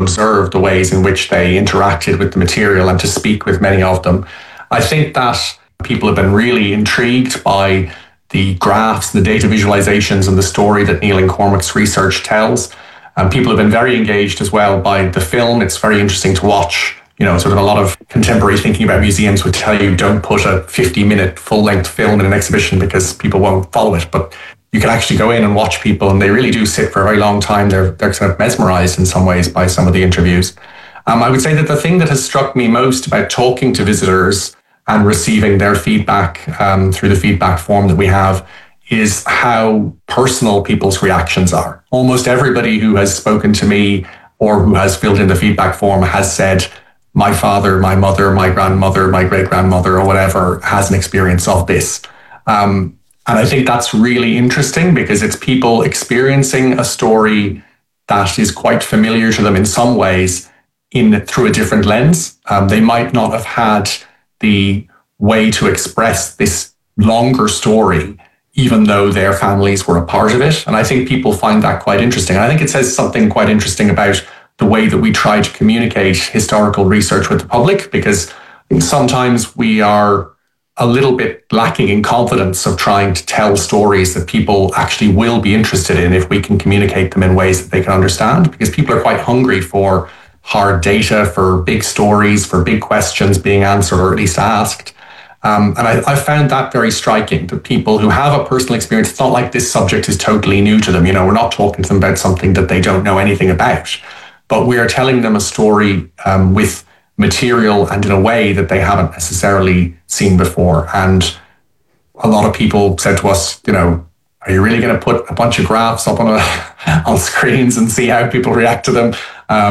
observe the ways in which they interacted with the material and to speak with many of them. I think that people have been really intrigued by the graphs, the data visualizations, and the story that Neil and Cormac's research tells. People have been very engaged as well by the film. It's very interesting to watch. Sort of a lot of contemporary thinking about museums would tell you don't put a 50-minute full-length film in an exhibition because people won't follow it. But you can actually go in and watch people, and they really do sit for a very long time. They're kind of mesmerized in some ways by some of the interviews. I would say that the thing that has struck me most about talking to visitors and receiving their feedback through the feedback form that we have is how personal people's reactions are. Almost everybody who has spoken to me or who has filled in the feedback form has said, my father, my mother, my grandmother, my great-grandmother, or whatever has an experience of this. And I think that's really interesting because it's people experiencing a story that is quite familiar to them in some ways through a different lens. They might not have had the way to express this longer story, even though their families were a part of it. And I think people find that quite interesting. And I think it says something quite interesting about the way that we try to communicate historical research with the public, because sometimes we are a little bit lacking in confidence of trying to tell stories that people actually will be interested in if we can communicate them in ways that they can understand, because people are quite hungry for hard data, for big stories, for big questions being answered or at least asked. And I found that very striking, that people who have a personal experience, it's not like this subject is totally new to them. We're not talking to them about something that they don't know anything about, but we are telling them a story with material and in a way that they haven't necessarily seen before. And a lot of people said to us, are you really going to put a bunch of graphs up on screens and see how people react to them?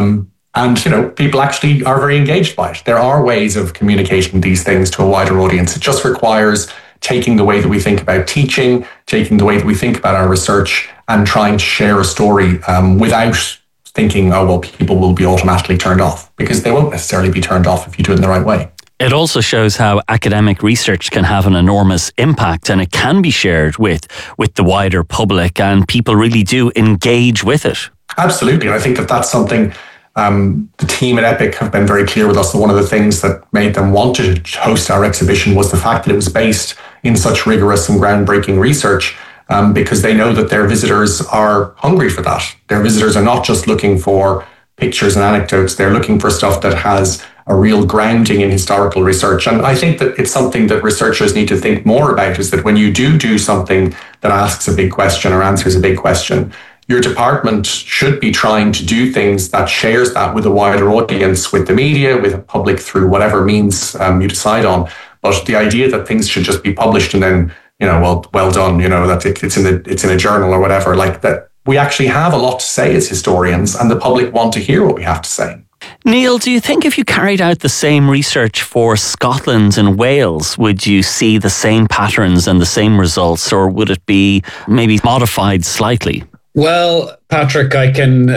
And people actually are very engaged by it. There are ways of communicating these things to a wider audience. It just requires taking the way that we think about teaching, taking the way that we think about our research, and trying to share a story without thinking, people will be automatically turned off, because they won't necessarily be turned off if you do it in the right way. It also shows how academic research can have an enormous impact, and it can be shared with the wider public, and people really do engage with it. Absolutely. And I think that that's something the team at EPIC have been very clear with us. One of the things that made them want to host our exhibition was the fact that it was based in such rigorous and groundbreaking research, because they know that their visitors are hungry for that. Their visitors are not just looking for pictures and anecdotes. They're looking for stuff that has a real grounding in historical research. And I think that it's something that researchers need to think more about, is that when you do something that asks a big question or answers a big question, your department should be trying to do things that shares that with a wider audience, with the media, with the public, through whatever means you decide on. But the idea that things should just be published and then, well done, that it's in a journal or whatever, like that, we actually have a lot to say as historians, and the public want to hear what we have to say. Neil, do you think if you carried out the same research for Scotland and Wales, would you see the same patterns and the same results, or would it be maybe modified slightly? Well, Patrick, I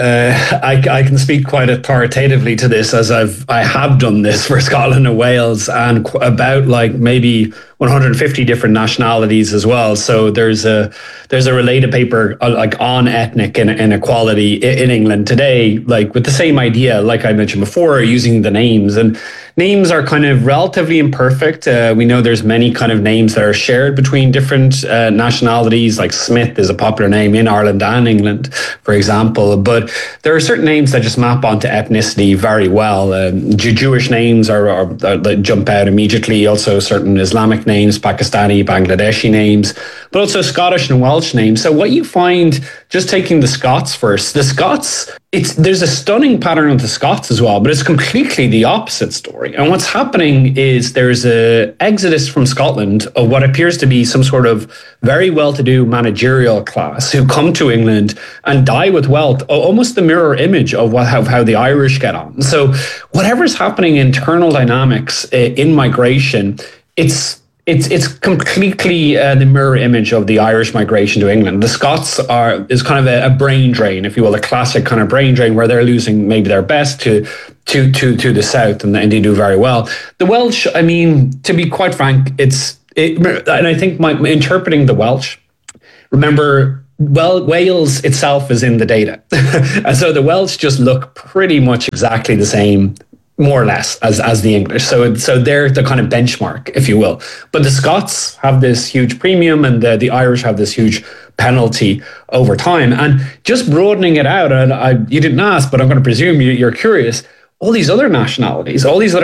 can speak quite authoritatively to this, as I have done this for Scotland and Wales, and about maybe 150 different nationalities as well. So there's a related paper on ethnic inequality in England today, with the same idea, like I mentioned before, using the names. And names are kind of relatively imperfect. We know there's many kind of names that are shared between different nationalities, like Smith is a popular name in Ireland and England, for example. But there are certain names that just map onto ethnicity very well. Jewish names are jump out immediately. Also certain Islamic names, Pakistani, Bangladeshi names, but also Scottish and Welsh names. So what you find, just taking the Scots first, the Scots, there's a stunning pattern with the Scots as well, but it's completely the opposite story. And what's happening is there's an exodus from Scotland of what appears to be some sort of very well-to-do managerial class who come to England and die with wealth, almost the mirror image of how the Irish get on. So whatever's happening in internal dynamics in migration, it's completely the mirror image of the Irish migration to England. The Scots is kind of a brain drain, if you will, a classic kind of brain drain where they're losing maybe their best to the south, and they do very well. The Welsh, I mean, to be quite frank, and I think interpreting the Welsh, remember well, Wales itself is in the data. And so the Welsh just look pretty much exactly the same, more or less, as the English. So they're the kind of benchmark, if you will. But the Scots have this huge premium, and the Irish have this huge penalty over time. And just broadening it out, and you didn't ask, but I'm going to presume you're curious. All these other nationalities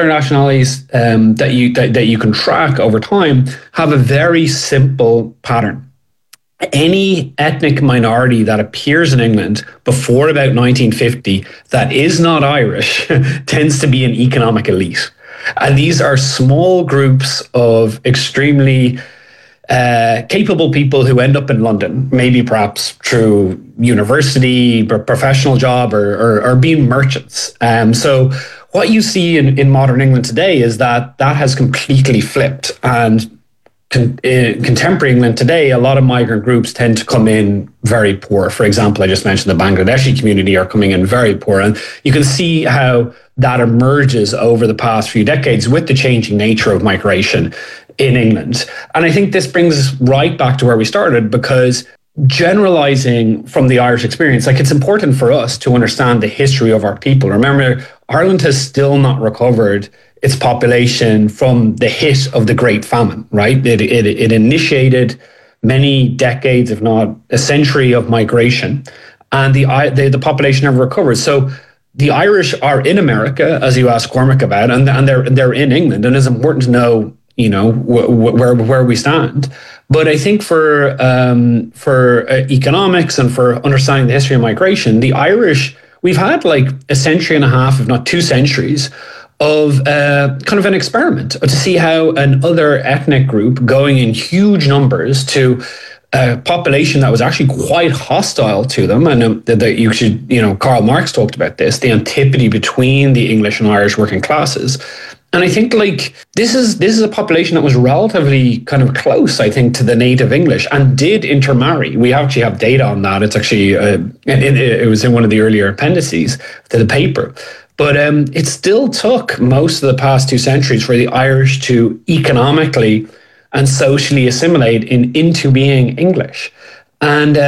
that you can track over time have a very simple pattern. Any ethnic minority that appears in England before about 1950 that is not Irish tends to be an economic elite. And these are small groups of extremely capable people who end up in London, maybe perhaps through university, professional job, or being merchants. So what you see in modern England today is that has completely flipped. And in contemporary England today, a lot of migrant groups tend to come in very poor. For example, I just mentioned the Bangladeshi community are coming in very poor. And you can see how that emerges over the past few decades with the changing nature of migration in England. And I think this brings us right back to where we started, because generalizing from the Irish experience, like, it's important for us to understand the history of our people. Remember, Ireland has still not recovered its population from the hit of the Great Famine, right? It initiated many decades, if not a century, of migration, and the population never recovered. So the Irish are in America, as you asked Cormac about, and they're in England, and it's important to know, where we stand. But I think for economics and for understanding the history of migration, the Irish, we've had like a century and a half, if not 2 centuries, of kind of an experiment to see how another ethnic group going in huge numbers to a population that was actually quite hostile to them. And that you should, Karl Marx talked about this, the antipathy between the English and Irish working classes. And I think this is a population that was relatively kind of close, I think, to the native English and did intermarry. We actually have data on that. It's actually, it was in one of the earlier appendices to the paper. But it still took most of the past 2 centuries for the Irish to economically and socially assimilate into being English. And,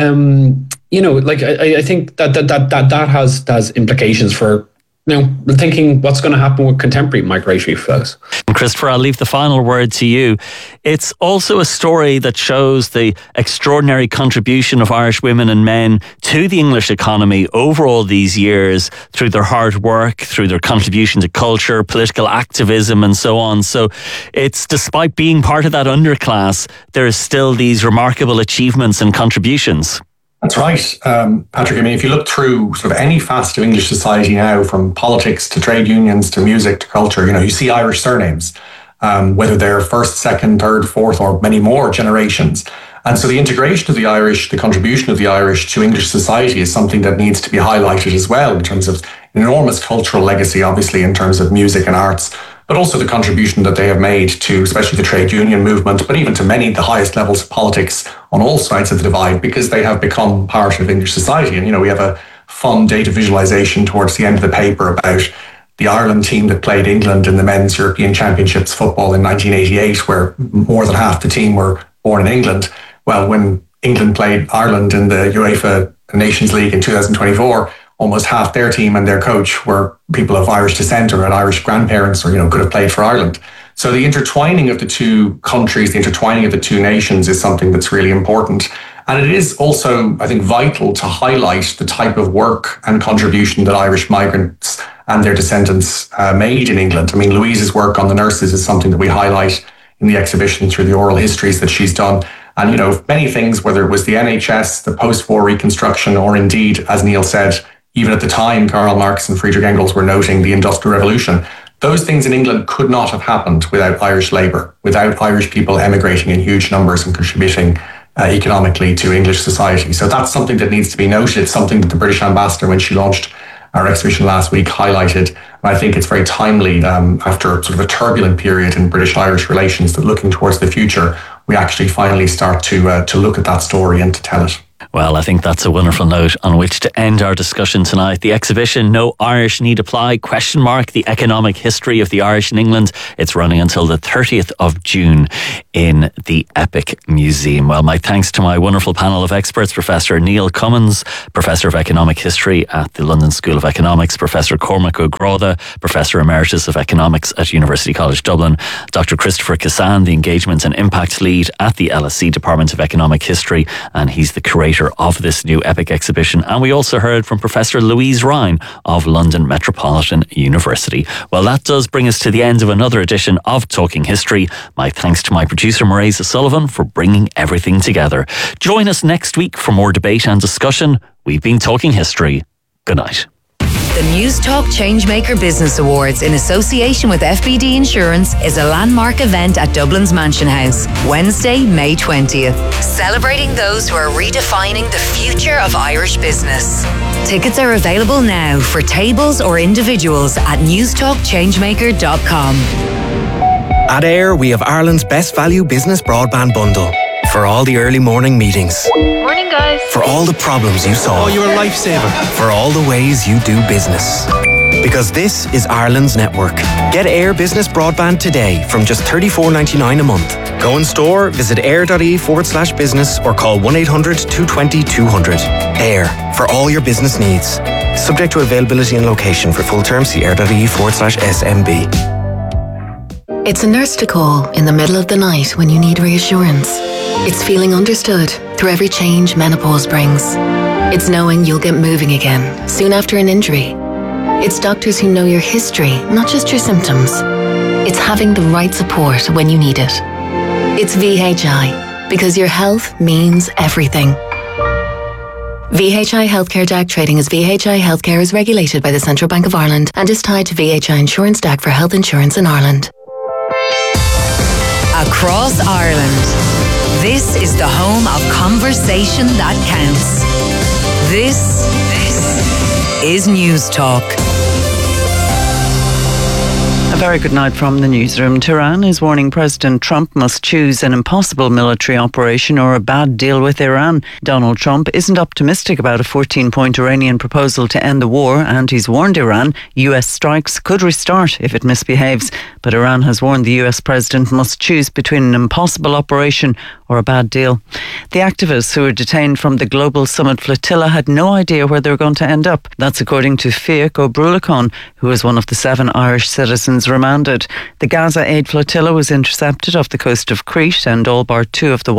I think that has implications for, thinking what's going to happen with contemporary migratory flows. Christopher, I'll leave the final word to you. It's also a story that shows the extraordinary contribution of Irish women and men to the English economy over all these years through their hard work, through their contribution to culture, political activism and so on. So it's, despite being part of that underclass, there is still these remarkable achievements and contributions. That's right, Patrick. I mean, if you look through sort of any facet of English society now, from politics to trade unions to music to culture, you see Irish surnames, whether they're first, second, third, fourth, or many more generations. And so the integration of the Irish, the contribution of the Irish to English society is something that needs to be highlighted as well, in terms of an enormous cultural legacy, obviously, in terms of music and arts, but also the contribution that they have made to especially the trade union movement, but even to many of the highest levels of politics on all sides of the divide, because they have become part of English society. And, we have a fun data visualization towards the end of the paper about the Ireland team that played England in the Men's European Championships football in 1988, where more than half the team were born in England. Well, when England played Ireland in the UEFA Nations League in 2024, almost half their team and their coach were people of Irish descent or had Irish grandparents or, could have played for Ireland. So the intertwining of the two countries, the intertwining of the two nations is something that's really important. And it is also, I think, vital to highlight the type of work and contribution that Irish migrants and their descendants made in England. I mean, Louise's work on the nurses is something that we highlight in the exhibition through the oral histories that she's done. And, many things, whether it was the NHS, the post-war reconstruction, or indeed, as Neil said, even at the time, Karl Marx and Friedrich Engels were noting the Industrial Revolution. Those things in England could not have happened without Irish labour, without Irish people emigrating in huge numbers and contributing economically to English society. So that's something that needs to be noted. It's something that the British ambassador, when she launched our exhibition last week, highlighted. And I think it's very timely after sort of a turbulent period in British-Irish relations, that looking towards the future, we actually finally start to look at that story and to tell it. Well, I think that's a wonderful note on which to end our discussion tonight. The exhibition, No Irish Need Apply, ? The Economic History of the Irish in England. It's running until the 30th of June in the Epic Museum. Well, my thanks to my wonderful panel of experts, Professor Neil Cummins, Professor of Economic History at the London School of Economics, Professor Cormac O'Grada, Professor Emeritus of Economics at University College Dublin, Dr. Christopher Cassan, the Engagement and Impact Lead at the LSE Department of Economic History, and he's the curator of this new Epic exhibition. And we also heard from Professor Louise Ryan of London Metropolitan University. Well, that does bring us to the end of another edition of Talking History. My thanks to my producer Maireisa Sullivan for bringing everything together. Join us next week for more debate and discussion. We've been Talking History. Good night. The Newstalk Changemaker Business Awards in association with FBD Insurance is a landmark event at Dublin's Mansion House, Wednesday, May 20th, celebrating those who are redefining the future of Irish business. Tickets are available now for tables or individuals at newstalkchangemaker.com. At AIR, we have Ireland's best value business broadband bundle. For all the early morning meetings. Morning, guys. For all the problems you solve. Oh, you're a lifesaver. For all the ways you do business. Because this is Ireland's network. Get AIR Business Broadband today from just $34.99 a month. Go in store, visit air.ie/business or call 1-800-220-200. AIR, for all your business needs. Subject to availability and location. For full terms, see air.ie/SMB. It's a nurse to call in the middle of the night when you need reassurance. It's feeling understood through every change menopause brings. It's knowing you'll get moving again soon after an injury. It's doctors who know your history, not just your symptoms. It's having the right support when you need it. It's VHI, because your health means everything. VHI Healthcare DAC trading as VHI Healthcare is regulated by the Central Bank of Ireland and is tied to VHI Insurance DAC for health insurance in Ireland. Across Ireland, this is the home of conversation that counts. This is Newstalk. A very good night from the newsroom. Tehran is warning President Trump must choose an impossible military operation or a bad deal with Iran. Donald Trump isn't optimistic about a 14-point Iranian proposal to end the war, and he's warned Iran US strikes could restart if it misbehaves. But Iran has warned the US president must choose between an impossible operation or a bad deal. The activists who were detained from the Global Summit flotilla had no idea where they were going to end up. That's according to Fiach O'Brúlacán, who is one of the 7 Irish citizens remanded. The Gaza aid flotilla was intercepted off the coast of Crete, and all bar 2 of the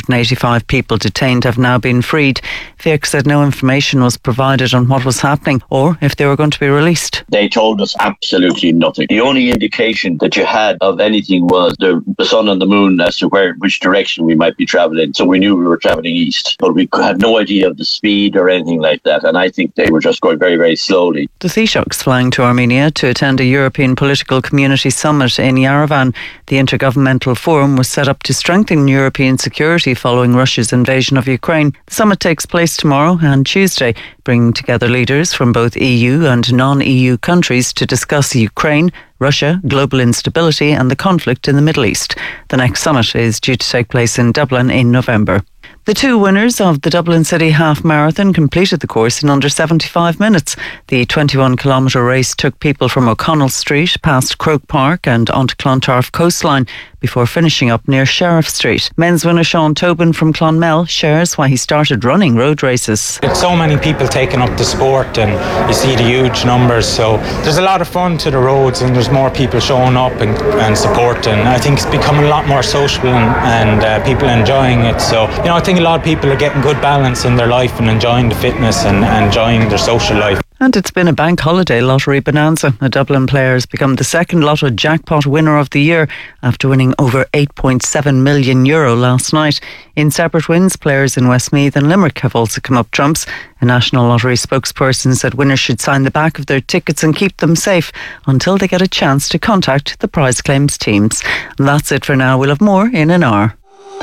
185 people detained have now been freed. Fiach said no information was provided on what was happening or if they were going to be released. They told us absolutely nothing. The only indication that you had of anything was the sun and the moon as to which direction we might be travelling. So we knew we were travelling east, but we had no idea of the speed or anything like that. And I think they were just going very, very slowly. The Taoiseach's flying to Armenia to attend a European Political Community Summit in Yerevan. The Intergovernmental Forum was set up to strengthen European security following Russia's invasion of Ukraine. The summit takes place tomorrow and Tuesday, bringing together leaders from both EU and non-EU countries to discuss Ukraine, Russia, global instability and the conflict in the Middle East. The next summit is due to take place in Dublin in November. The 2 winners of the Dublin City Half Marathon completed the course in under 75 minutes. The 21-kilometre race took people from O'Connell Street past Croke Park and onto Clontarf coastline before finishing up near Sheriff Street. Men's winner Sean Tobin from Clonmel shares why he started running road races. There's so many people taking up the sport and you see the huge numbers, so there's a lot of fun to the roads and there's more people showing up and supporting. I think it's becoming a lot more social and people enjoying it. So, I think a lot of people are getting good balance in their life and enjoying the fitness and enjoying their social life. And it's been a bank holiday lottery bonanza. A Dublin player has become the second lotto jackpot winner of the year after winning over €8.7 million last night. In separate wins, players in Westmeath and Limerick have also come up trumps. A National Lottery spokesperson said winners should sign the back of their tickets and keep them safe until they get a chance to contact the prize claims teams. And that's it for now. We'll have more in an hour.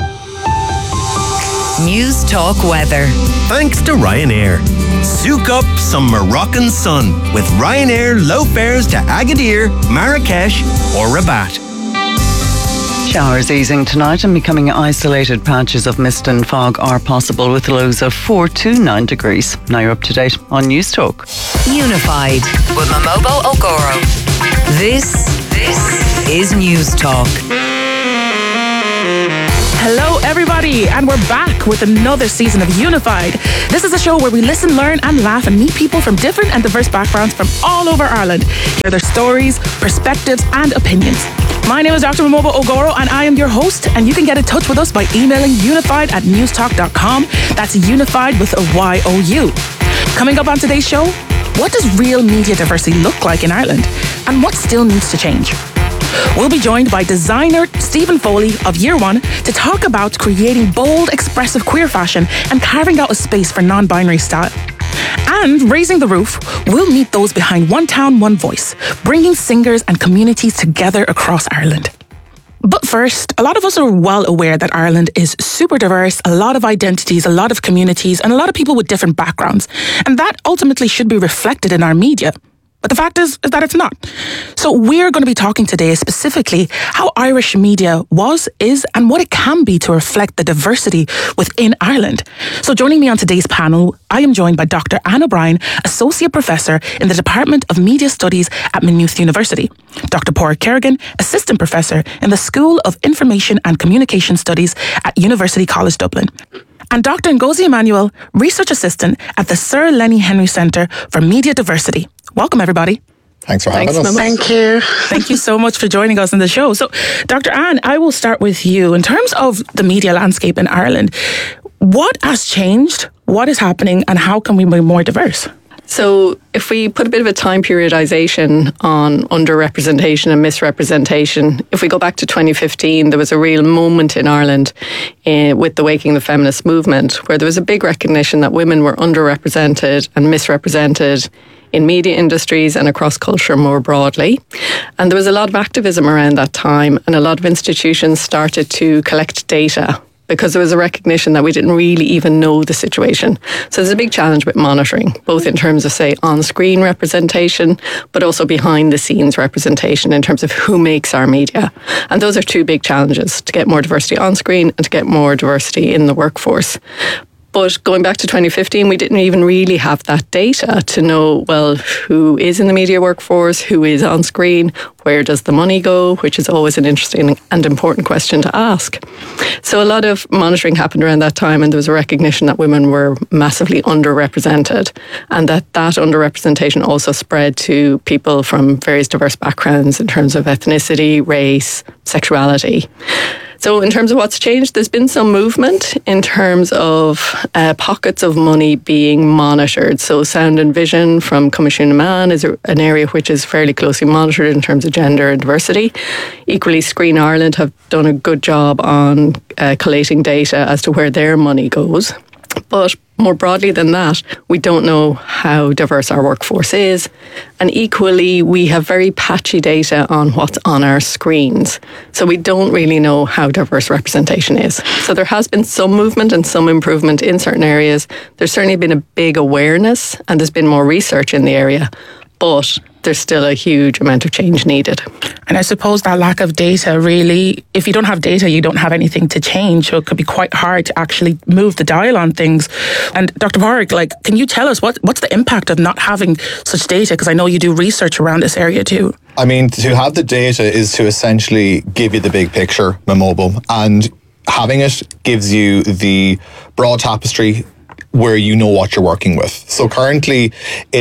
Newstalk weather. Thanks to Ryanair. Soak up some Moroccan sun with Ryanair low fares to Agadir, Marrakesh or Rabat. Showers easing tonight and becoming isolated patches of mist and fog are possible with lows of 4 to 9 degrees. Now you're up to date on News Talk. Unified with Momobo Ogoro. This is News Talk. Hello everybody, and we're back with another season of Unified. This is a show where we listen, learn and laugh and meet people from different and diverse backgrounds from all over Ireland. Hear their stories, perspectives and opinions. My name is Dr. Momobo Ogoro and I am your host, and you can get in touch with us by emailing unified@newstalk.com. That's unified with a Y-O-U. Coming up on today's show, what does real media diversity look like in Ireland and what still needs to change? We'll be joined by designer Stephen Foley of Year One to talk about creating bold, expressive queer fashion and carving out a space for non-binary style. And raising the roof, we'll meet those behind One Town, One Voice, bringing singers and communities together across Ireland. But first, a lot of us are well aware that Ireland is super diverse, a lot of identities, a lot of communities, and a lot of people with different backgrounds. And that ultimately should be reflected in our media. But the fact is that it's not. So we're going to be talking today specifically how Irish media was, is, and what it can be to reflect the diversity within Ireland. So joining me on today's panel, I am joined by Dr. Anne O'Brien, Associate Professor in the Department of Media Studies at Maynooth University. Dr. Pádraig Kerrigan, Assistant Professor in the School of Information and Communication Studies at University College Dublin. And Dr. Ngozi Emmanuel, Research Assistant at the Sir Lenny Henry Centre for Media Diversity. Welcome, everybody. Thanks for having us. Thank you. Thank you so much for joining us on the show. So, Dr. Anne, I will start with you. In terms of the media landscape in Ireland, what has changed, what is happening, and how can we be more diverse? So if we put a bit of a time periodization on underrepresentation and misrepresentation, if we go back to 2015, there was a real moment in Ireland with the Waking the Feminist movement where there was a big recognition that women were underrepresented and misrepresented in media industries and across culture more broadly. And there was a lot of activism around that time, and a lot of institutions started to collect data because there was a recognition that we didn't really even know the situation. So there's a big challenge with monitoring, both in terms of, say, on-screen representation, but also behind-the-scenes representation in terms of who makes our media. And those are two big challenges, to get more diversity on-screen and to get more diversity in the workforce. But going back to 2015, we didn't even really have that data to know, well, who is in the media workforce, who is on screen, where does the money go, which is always an interesting and important question to ask. So a lot of monitoring happened around that time, and there was a recognition that women were massively underrepresented, and that underrepresentation also spread to people from various diverse backgrounds in terms of ethnicity, race, sexuality. So in terms of what's changed, there's been some movement in terms of pockets of money being monitored. So sound and vision from Comisiún Man is an area which is fairly closely monitored in terms of gender and diversity. Equally, Screen Ireland have done a good job on collating data as to where their money goes. But more broadly than that, we don't know how diverse our workforce is. And equally, we have very patchy data on what's on our screens. So we don't really know how diverse representation is. So there has been some movement and some improvement in certain areas. There's certainly been a big awareness and there's been more research in the area. But there's still a huge amount of change needed. And I suppose that lack of data really, if you don't have data, you don't have anything to change. So it could be quite hard to actually move the dial on things. And Dr. Pádraig, can you tell us what's the impact of not having such data? Because I know you do research around this area too. I mean, to have the data is to essentially give you the big picture, Momobo. And having it gives you the broad tapestry where you know what you're working with. So currently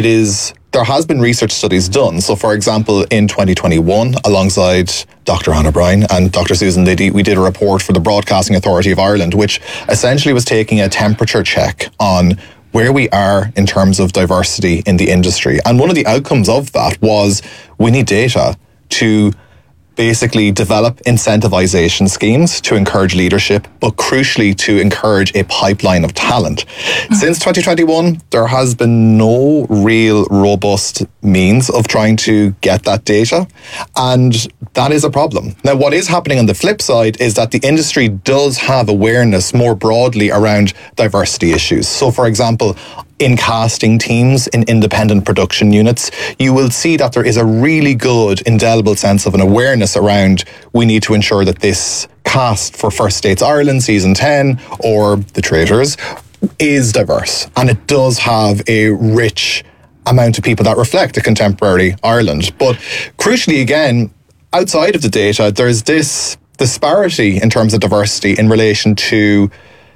there has been research studies done. So for example, in 2021, alongside Dr. Anne O'Brien and Dr. Susan Liddy, we did a report for the Broadcasting Authority of Ireland, which essentially was taking a temperature check on where we are in terms of diversity in the industry. And one of the outcomes of that was we need data to basically develop incentivization schemes to encourage leadership, but crucially to encourage a pipeline of talent. Since 2021, there has been no real robust means of trying to get that data, and that is a problem. Now, what is happening on the flip side is that the industry does have awareness more broadly around diversity issues. So, for example, in casting teams, in independent production units, you will see that there is a really good, indelible sense of an awareness around we need to ensure that this cast for First Dates Ireland Season 10 or The Traitors is diverse. And it does have a rich amount of people that reflect a contemporary Ireland. But crucially, again, outside of the data, there's this disparity in terms of diversity in relation to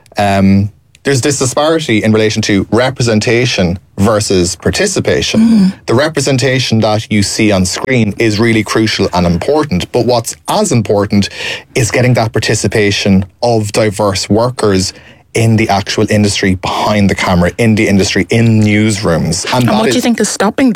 there's this disparity in relation to representation versus participation. The representation that you see on screen is really crucial and important, but what's as important is getting that participation of diverse workers in the actual industry, behind the camera, in the industry, in newsrooms. And what do you think is stopping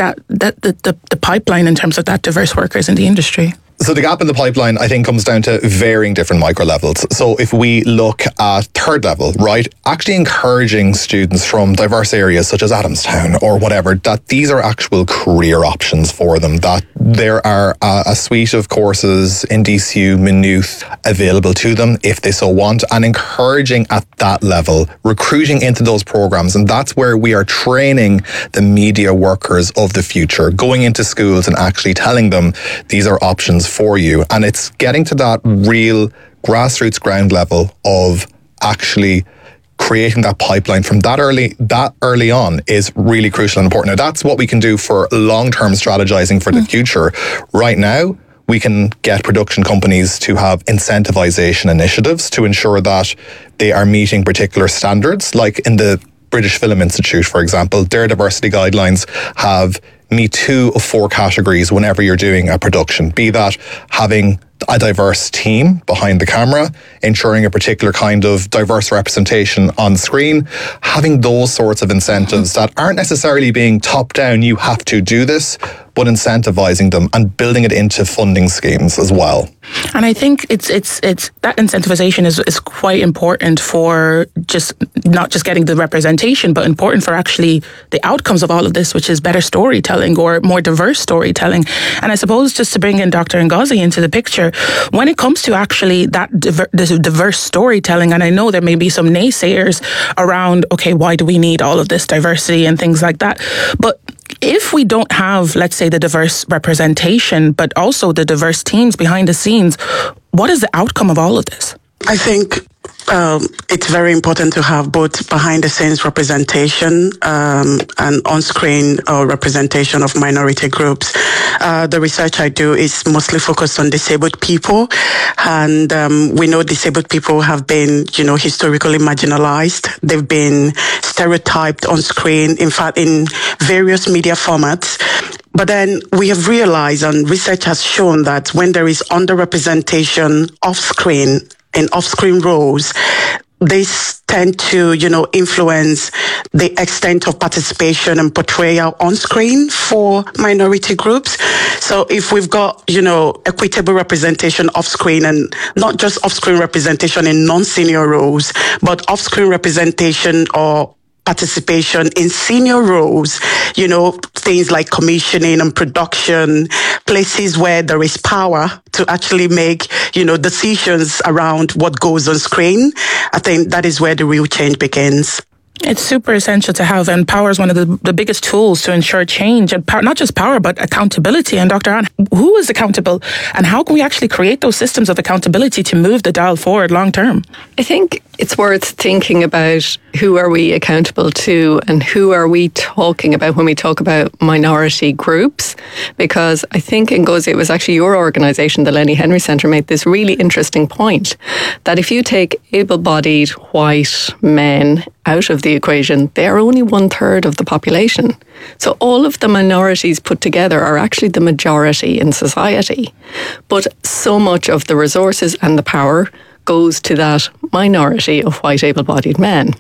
the pipeline in terms of that diverse workers in the industry? So the gap in the pipeline, I think, comes down to varying different micro levels. So if we look at third level, right, actually encouraging students from diverse areas such as Adamstown or whatever, that these are actual career options for them, that there are a suite of courses in DCU, Maynooth available to them if they so want, and encouraging at that level, recruiting into those programs. And that's where we are training the media workers of the future, going into schools and actually telling them these are options for you. And it's getting to that real grassroots ground level of actually creating that pipeline from that early on is really crucial and important. Now, that's what we can do for long-term strategizing for the future. Right now, we can get production companies to have incentivization initiatives to ensure that they are meeting particular standards. Like in the British Film Institute, for example, their diversity guidelines have meet 2 of 4 categories whenever you're doing a production, be that having a diverse team behind the camera, ensuring a particular kind of diverse representation on screen, having those sorts of incentives that aren't necessarily being top down, you have to do this, but incentivizing them and building it into funding schemes as well. And I think it's that incentivization is quite important for just not just getting the representation, but important for actually the outcomes of all of this, which is better storytelling or more diverse storytelling. And I suppose just to bring in Dr. Ngozi into the picture, when it comes to actually that diverse storytelling, and I know there may be some naysayers around, okay, why do we need all of this diversity and things like that? But if we don't have, let's say, the diverse representation, but also the diverse teams behind the scenes, what is the outcome of all of this? I think it's very important to have both behind the scenes representation and on-screen representation of minority groups. The research I do is mostly focused on disabled people, and we know disabled people have been, historically marginalized. They've been stereotyped on screen, in fact, in various media formats. But then we have realized, and research has shown, that when there is underrepresentation off-screen, in off-screen roles, these tend to, influence the extent of participation and portrayal on screen for minority groups. So if we've got, equitable representation off screen, and not just off-screen representation in non-senior roles, but off-screen representation or participation in senior roles, things like commissioning and production, places where there is power to actually make, decisions around what goes on screen. I think that is where the real change begins. It's super essential to have, and power is one of the biggest tools to ensure change, and not just power, but accountability. And Dr. Anne, who is accountable, and how can we actually create those systems of accountability to move the dial forward long term? I think it's worth thinking about who are we accountable to and who are we talking about when we talk about minority groups, because I think, Ngozi, it was actually your organisation, the Lenny Henry Centre, made this really interesting point that if you take able-bodied white men out of the equation, they are only 1/3 of the population. So all of the minorities put together are actually the majority in society. But so much of the resources and the power goes to that minority of white able-bodied men.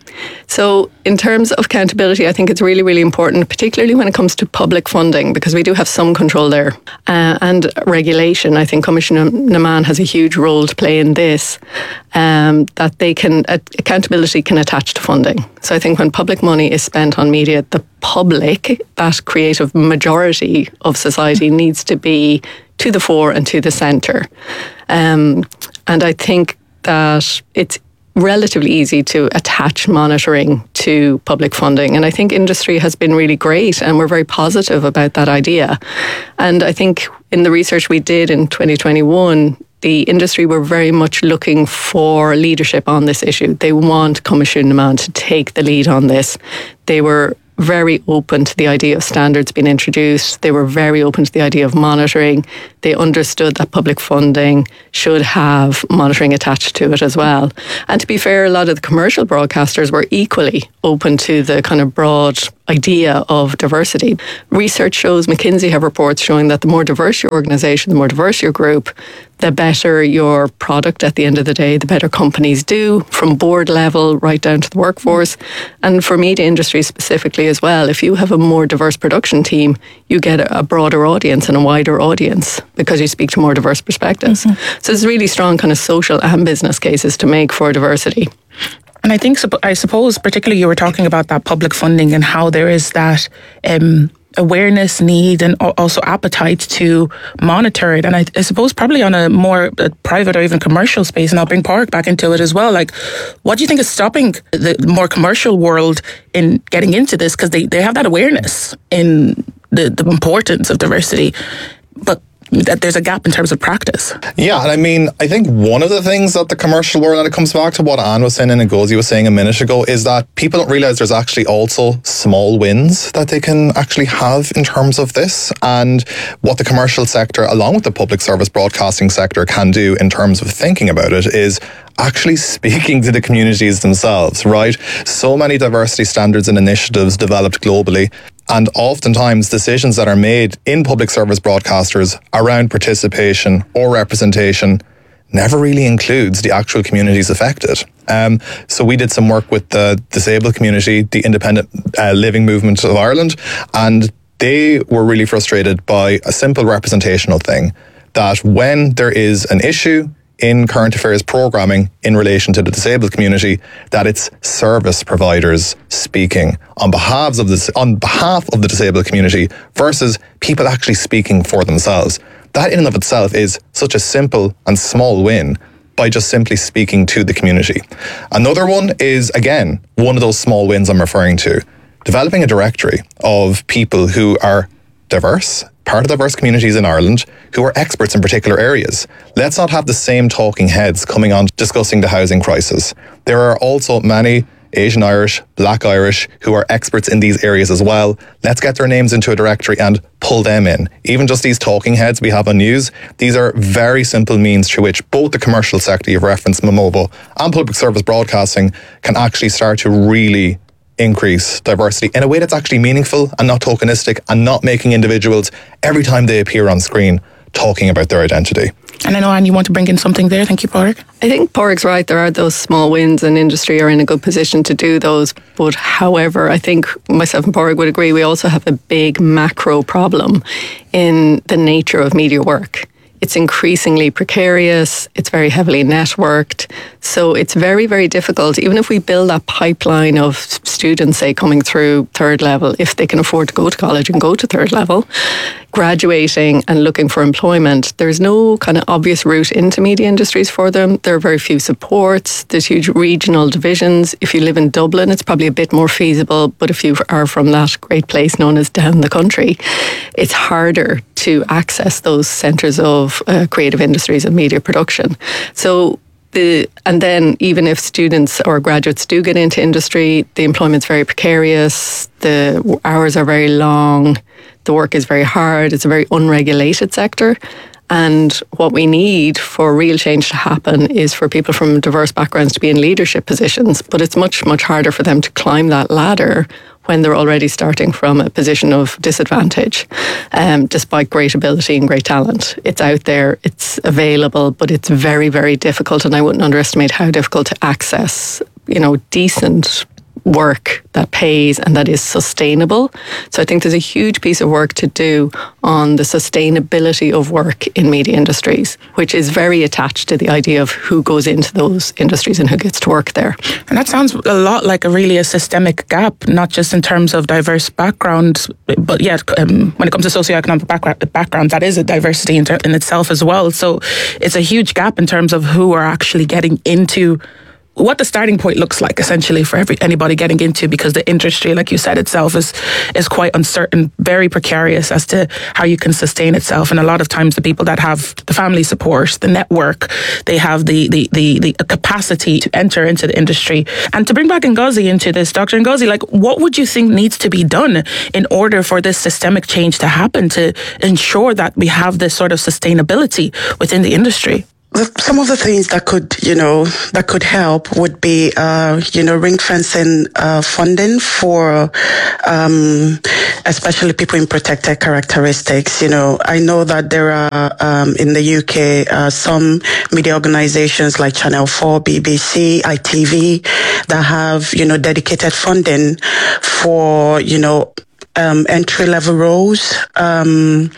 So in terms of accountability, I think it's really, really important, particularly when it comes to public funding, because we do have some control there. And regulation, I think Commissioner Naman has a huge role to play in this, that accountability can attach to funding. So I think when public money is spent on media, the public, that creative majority of society, needs to be to the fore and to the centre. And I think that it's relatively easy to attach monitoring to public funding. And I think industry has been really great, and we're very positive about that idea. And I think in the research we did in 2021, the industry were very much looking for leadership on this issue. They want Cumas Siúd to take the lead on this. They were very open to the idea of standards being introduced. They were very open to the idea of monitoring. They understood that public funding should have monitoring attached to it as well. And to be fair, a lot of the commercial broadcasters were equally open to the kind of broad idea of diversity. Research shows, McKinsey have reports showing that the more diverse your organisation, the more diverse your group, the better your product at the end of the day, the better companies do, from board level right down to the workforce. And for media industry specifically as well, if you have a more diverse production team, you get a broader audience and a wider audience because you speak to more diverse perspectives. Mm-hmm. So there's really strong kind of social and business cases to make for diversity. And I suppose particularly you were talking about that public funding and how there is that awareness, need, and also appetite to monitor it. And I suppose probably on a more private or even commercial space, and I'll bring Pádraig back into it as well. Like, what do you think is stopping the more commercial world in getting into this? Because they have that awareness in the importance of diversity, but that there's a gap in terms of practice. Yeah, and I mean, I think one of the things that the commercial world, and it comes back to what Anne was saying and Ngozi was saying a minute ago, is that people don't realise there's actually also small wins that they can actually have in terms of this, and what the commercial sector, along with the public service broadcasting sector, can do in terms of thinking about it is actually speaking to the communities themselves, right? So many diversity standards and initiatives developed globally, and oftentimes decisions that are made in public service broadcasters around participation or representation never really includes the actual communities affected. So we did some work with the disabled community, the Independent Living Movement of Ireland, and they were really frustrated by a simple representational thing, that when there is an issue in current affairs programming in relation to the disabled community, that it's service providers speaking on behalf of the disabled community versus people actually speaking for themselves. That in and of itself is such a simple and small win by just simply speaking to the community. Another one is, again, one of those small wins I'm referring to, developing a directory of people who are diverse, part of diverse communities in Ireland, who are experts in particular areas. Let's not have the same talking heads coming on discussing the housing crisis. There are also many Asian Irish, Black Irish, who are experts in these areas as well. Let's get their names into a directory and pull them in. Even just these talking heads we have on news, these are very simple means through which both the commercial sector you've referenced, Momobo, and public service broadcasting can actually start to really increase diversity in a way that's actually meaningful and not tokenistic and not making individuals, every time they appear on screen, talking about their identity. And I know, Anne, you want to bring in something there. Thank you, Pádraig. I think Pádraig's right. There are those small wins, and industry are in a good position to do those. But however, I think myself and Pádraig would agree, we also have a big macro problem in the nature of media work. It's increasingly precarious. It's very heavily networked. So it's very, very difficult. Even if we build that pipeline of students, say, coming through third level, if they can afford to go to college and go to third level, graduating and looking for employment, there's no kind of obvious route into media industries for them. There are very few supports. There's huge regional divisions. If you live in Dublin, it's probably a bit more feasible. But if you are from that great place known as down the country, it's harder to access those centres of creative industries and media production. So and then even if students or graduates do get into industry, the employment's very precarious, the hours are very long, the work is very hard, it's a very unregulated sector. And what we need for real change to happen is for people from diverse backgrounds to be in leadership positions. But it's much, much harder for them to climb that ladder when they're already starting from a position of disadvantage, despite great ability and great talent. It's out there, it's available, but it's very, very difficult. And I wouldn't underestimate how difficult to access, decent work that pays and that is sustainable. So I think there's a huge piece of work to do on the sustainability of work in media industries, which is very attached to the idea of who goes into those industries and who gets to work there. And that sounds a lot like a systemic gap, not just in terms of diverse backgrounds, but when it comes to socioeconomic background, that is a diversity in itself as well. So it's a huge gap in terms of who are actually getting into what the starting point looks like, essentially, for anybody getting into, because the industry, like you said, itself is quite uncertain, very precarious as to how you can sustain itself. And a lot of times the people that have the family support, the network, they have the capacity to enter into the industry. And to bring back Ngozi into this, Dr. Ngozi, like, what would you think needs to be done in order for this systemic change to happen, to ensure that we have this sort of sustainability within the industry? Some of the things that could help would be, ring fencing funding for, especially people in protected characteristics. I know that there are, in the UK, some media organizations like Channel 4, BBC, ITV, that have, dedicated funding for, entry-level roles, and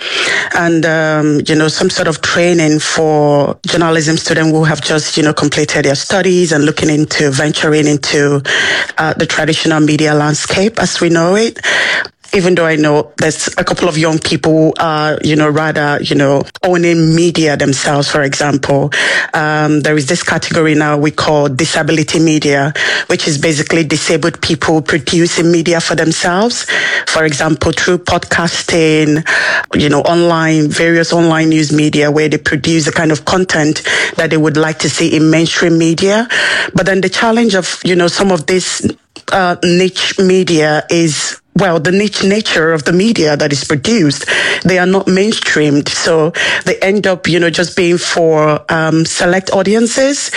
some sort of training for journalism students who have just, completed their studies and looking into venturing into the traditional media landscape as we know it. Even though I know there's a couple of young people who are, owning media themselves, for example. There is this category now we call disability media, which is basically disabled people producing media for themselves. For example, through podcasting, various online news media, where they produce the kind of content that they would like to see in mainstream media. But then the challenge of, some of this niche media is, the niche nature of the media that is produced. They are not mainstreamed. So they end up, just being for select audiences.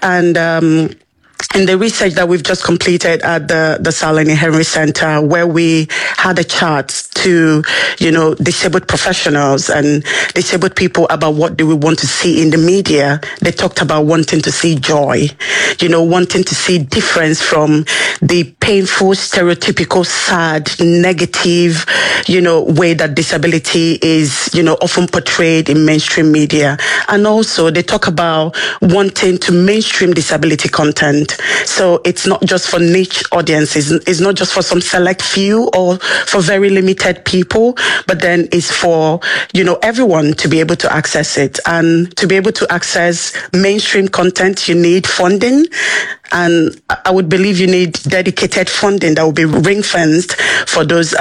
And in the research that we've just completed at the Salini Henry Center, where we had a chat to, disabled professionals and disabled people about what do we want to see in the media, they talked about wanting to see joy, wanting to see difference from the painful, stereotypical, sad, negative, way that disability is, often portrayed in mainstream media. And also they talk about wanting to mainstream disability content. So it's not just for niche audiences, it's not just for some select few or for very limited people, but then it's for, everyone to be able to access it. And to be able to access mainstream content, you need funding. And I would believe you need dedicated funding that will be ring-fenced for those,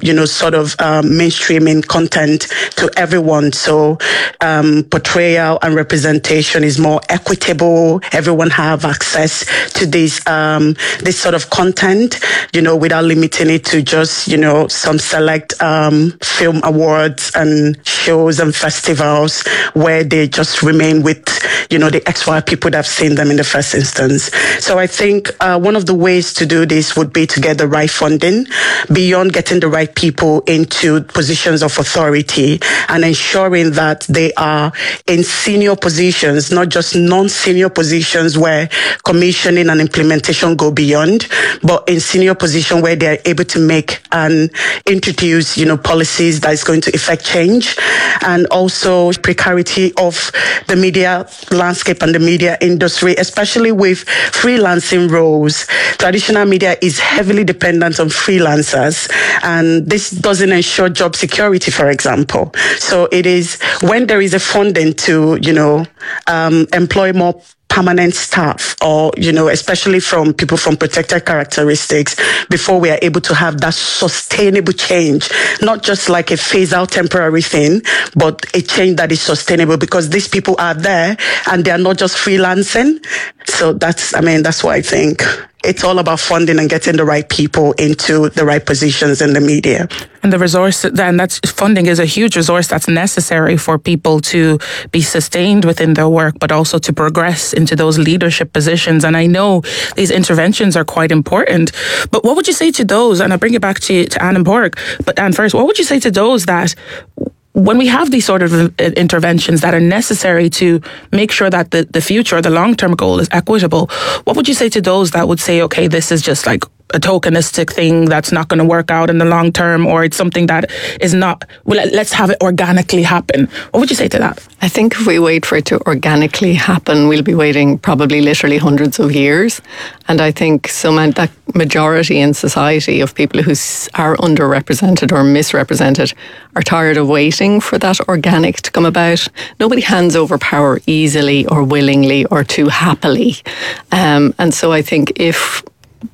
mainstreaming content to everyone. So portrayal and representation is more equitable. Everyone have access to this sort of content, without limiting it to just, some select film awards and shows and festivals where they just remain with, the XY people that have seen them in the first instance. So I think one of the ways to do this would be to get the right funding beyond getting the right people into positions of authority and ensuring that they are in senior positions, not just non-senior positions where commissioning and implementation go beyond, but in senior position where they're able to make and introduce, policies that is going to effect change. And also precarity of the media landscape and the media industry, especially with freelancing roles. Traditional media is heavily dependent on freelancers, and this doesn't ensure job security, for example. So it is when there is a funding to, employ more permanent staff, or, especially from people from protected characteristics, before we are able to have that sustainable change, not just like a phase out temporary thing, but a change that is sustainable, because these people are there and they are not just freelancing. So that's what I think. It's all about funding and getting the right people into the right positions in the media. And the resource, then, that's funding is a huge resource that's necessary for people to be sustained within their work, but also to progress into those leadership positions. And I know these interventions are quite important. But what would you say to those, and I'll bring it back to Anne and Borg, but Anne first, what would you say to those that when we have these sort of interventions that are necessary to make sure that the future, the long-term goal is equitable, what would you say to those that would say, okay, this is just like a tokenistic thing that's not going to work out in the long term, or it's something that is not, well, let's have it organically happen? What would you say to that? I think if we wait for it to organically happen, we'll be waiting probably literally hundreds of years. And I think that majority in society of people who are underrepresented or misrepresented are tired of waiting for that organic to come about. Nobody hands over power easily or willingly or too happily. And so I think if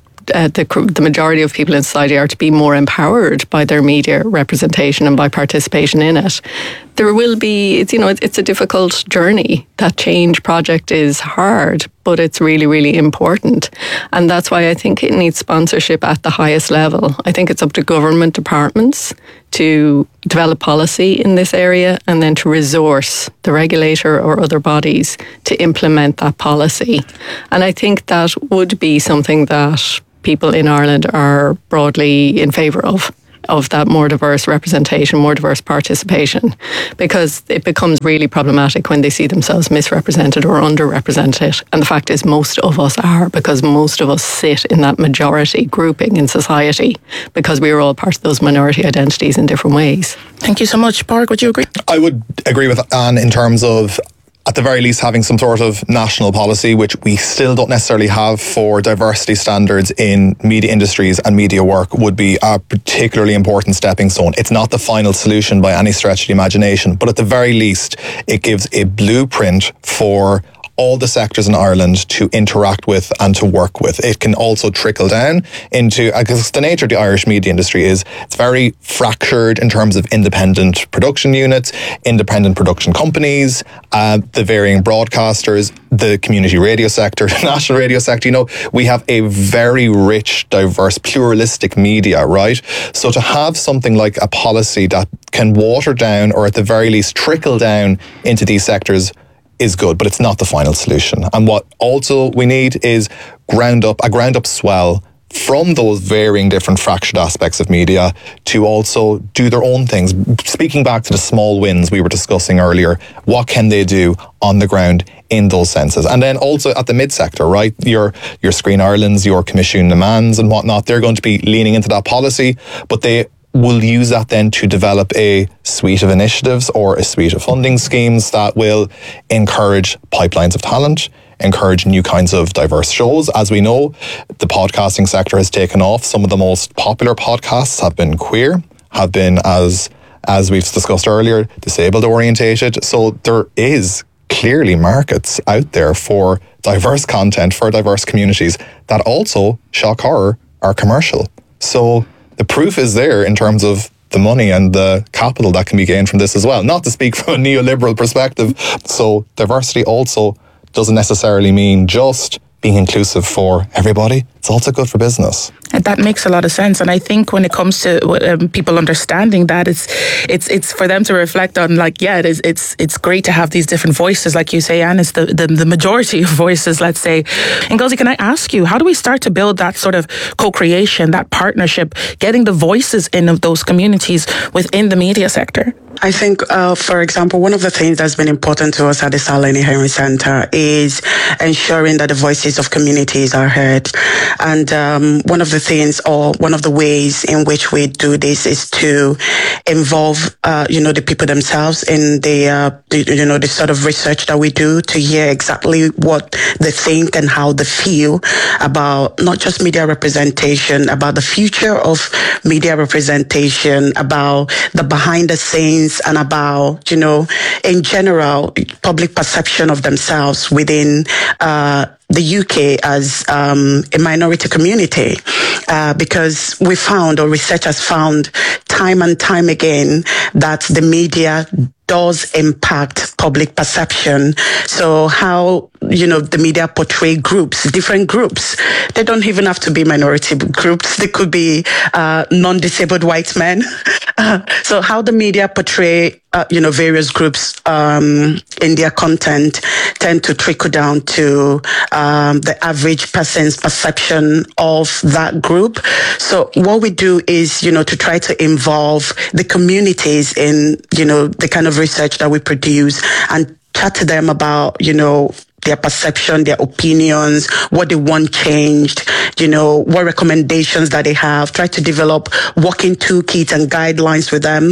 the majority of people in society are to be more empowered by their media representation and by participation in it, there will be, it's a difficult journey. That change project is hard, but it's really, really important. And that's why I think it needs sponsorship at the highest level. I think it's up to government departments to develop policy in this area and then to resource the regulator or other bodies to implement that policy. And I think that would be something that people in Ireland are broadly in favour of that more diverse representation, more diverse participation, because it becomes really problematic when they see themselves misrepresented or underrepresented. And the fact is most of us are, because most of us sit in that majority grouping in society because we are all part of those minority identities in different ways. Thank you so much. Park, would you agree? I would agree with Anne in terms of, at the very least, having some sort of national policy, which we still don't necessarily have for diversity standards in media industries and media work, would be a particularly important stepping stone. It's not the final solution by any stretch of the imagination, but at the very least, it gives a blueprint for all the sectors in Ireland to interact with and to work with. It can also trickle down into, because the nature of the Irish media industry is it's very fractured in terms of independent production units, independent production companies, the varying broadcasters, the community radio sector, the national radio sector. We have a very rich, diverse, pluralistic media, right? So to have something like a policy that can water down, or at the very least trickle down into these sectors, is good, but it's not the final solution. And what also we need is a ground up swell from those varying different fractured aspects of media to also do their own things. Speaking back to the small wins we were discussing earlier, what can they do on the ground in those senses? And then also at the mid-sector, right? Your Screen Ireland's, your Commission Demands and whatnot, they're going to be leaning into that policy, but they will use that then to develop a suite of initiatives or a suite of funding schemes that will encourage pipelines of talent, encourage new kinds of diverse shows. As we know, the podcasting sector has taken off. Some of the most popular podcasts have been queer, have been, as we've discussed earlier, disabled orientated. So there is clearly markets out there for diverse content, for diverse communities that also, shock horror, are commercial. So the proof is there in terms of the money and the capital that can be gained from this as well. Not to speak from a neoliberal perspective. So diversity also doesn't necessarily mean just being inclusive for everybody. It's also good for business. And that makes a lot of sense. And I think when it comes to people understanding that, it's for them to reflect on, like, yeah, it's great to have these different voices, like you say, Anne, it's the majority of voices, let's say. And Ngozi, can I ask you, how do we start to build that sort of co-creation, that partnership, getting the voices in of those communities within the media sector? I think, for example, one of the things that's been important to us at the Sir Lenny Henry Centre is ensuring that the voices of communities are heard. And one of the things, or one of the ways in which we do this, is to involve, the people themselves in the sort of research that we do, to hear exactly what they think and how they feel about not just media representation, about the future of media representation, about the behind the scenes, and about, in general, public perception of themselves within the UK as a minority community, because we found, or research has found time and time again, that the media does impact public perception. So how, the media portray groups, different groups. They don't even have to be minority groups. They could be non-disabled white men. So how the media portray, various groups in their content tend to trickle down to the average person's perception of that group. So what we do is, to try to involve involve the communities in, the kind of research that we produce, and chat to them about, their perception, their opinions, what they want changed, what recommendations that they have, try to develop working toolkits and guidelines with them.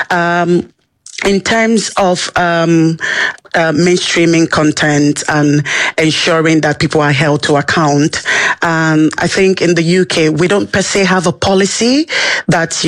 In terms of mainstreaming content and ensuring that people are held to account, I think in the UK, we don't per se have a policy that's,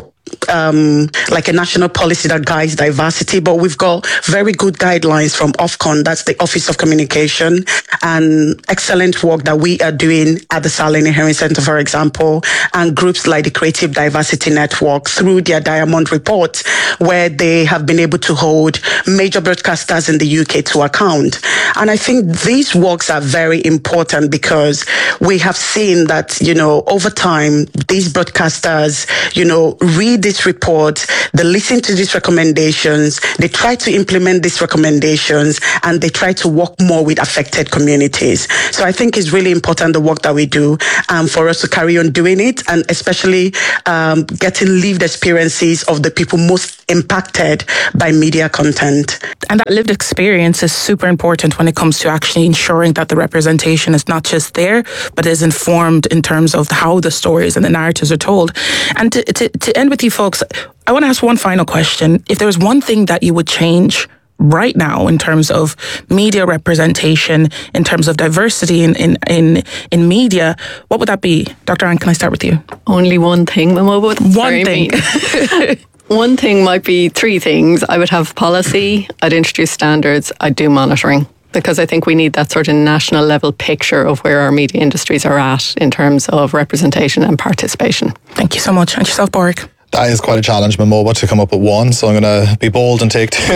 like a national policy that guides diversity, but we've got very good guidelines from Ofcom, that's the Office of Communication, and excellent work that we are doing at the Salini Herring Center, for example, and groups like the Creative Diversity Network through their Diamond Report, where they have been able to hold major broadcasters in the UK to account. And I think these works are very important because we have seen that, over time, these broadcasters, read this report, they listen to these recommendations, they try to implement these recommendations, and they try to work more with affected communities. So I think it's really important, the work that we do, for us to carry on doing it, and especially getting lived experiences of the people most impacted by media content. And that lived experience is super important when it comes to actually ensuring that the representation is not just there, but is informed in terms of how the stories and the narratives are told. And to end with you folks, I want to ask one final question. If there was one thing that you would change right now in terms of media representation, in terms of diversity in media, what would that be? Dr. Anne, can I start with you? Only one thing, Momo. One thing. One thing might be three things. I would have policy, I'd introduce standards, I'd do monitoring. Because I think we need that sort of national level picture of where our media industries are at in terms of representation and participation. Thank you so much. And yourself, Borg? That is quite a challenge, Momoba, to come up with one. So I'm going to be bold and take two.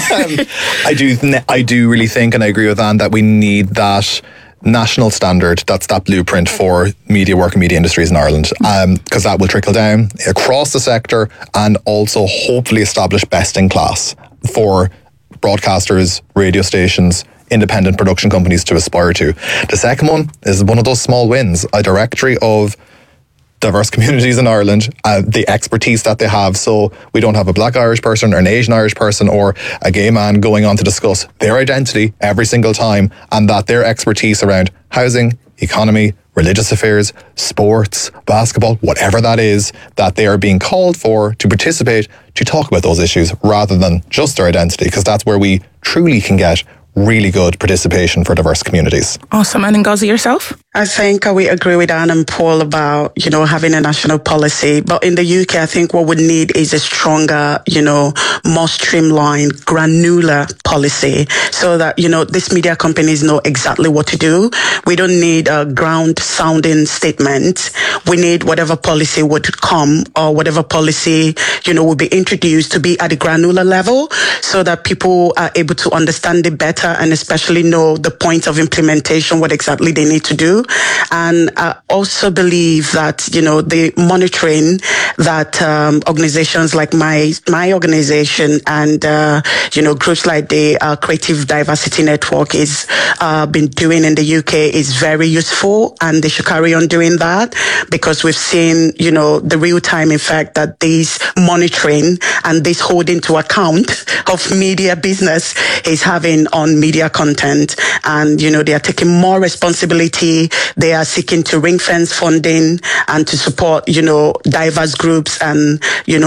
I do really think, and I agree with Anne, that we need that national standard, that's that blueprint for media work and media industries in Ireland, because that will trickle down across the sector and also hopefully establish best in class for broadcasters, radio stations, independent production companies to aspire to. The second one is one of those small wins, a directory of diverse communities in Ireland, the expertise that they have. So we don't have a black Irish person or an Asian Irish person or a gay man going on to discuss their identity every single time, and that their expertise around housing, economy, religious affairs, sports, basketball, whatever that is, that they are being called for to participate, to talk about those issues rather than just their identity, because that's where we truly can get really good participation for diverse communities. Awesome. And Ngozi, yourself? I think we agree with Anne and Paul about, having a national policy. But in the UK, I think what we need is a stronger, more streamlined, granular policy so that, these media companies know exactly what to do. We don't need a ground sounding statement. We need whatever policy would come or whatever policy, will be introduced to be at the granular level so that people are able to understand it better and especially know the point of implementation, what exactly they need to do. And I also believe that, the monitoring that organizations like my organization and, groups like the Creative Diversity Network is been doing in the UK is very useful, and they should carry on doing that because we've seen, the real-time effect that this monitoring and this holding to account of media business is having on media content. And, they are taking more responsibility. They are seeking to ring fence funding and to support, diverse groups and,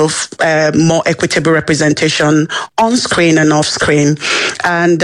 more equitable representation on screen and off screen. And,